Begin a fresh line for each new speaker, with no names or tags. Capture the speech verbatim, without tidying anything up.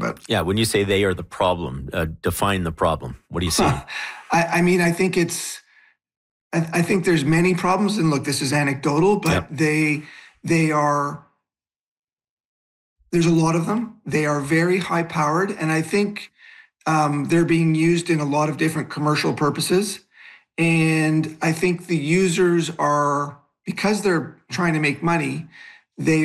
about.
Yeah, when you say they are the problem, uh, define the problem. What do you see?
I, I mean, I think it's, I, I think there's many problems, and look, this is anecdotal, but
Yep.
they, they are, there's a lot of them. They are very high powered, and I think um, they're being used in a lot of different commercial purposes. And I think the users are, because they're trying to make money, they